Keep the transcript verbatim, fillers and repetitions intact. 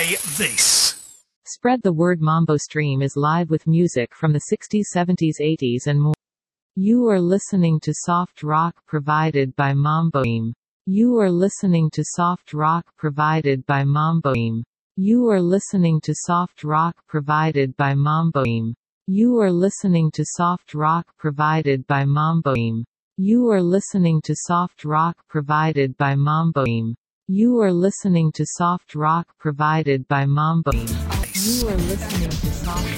Play this. Spread the word. Mambo Stream is live with music from the sixties, seventies, eighties and more. You are listening to soft rock provided by Mambo Stream. You are listening to soft rock provided by Mambo Stream. You are listening to soft rock provided by Mambo Stream. You are listening to soft rock provided by Mambo Stream. You are listening to soft rock provided by Mambo Stream. You are listening to soft rock provided by Mambo Stream. You are listening to soft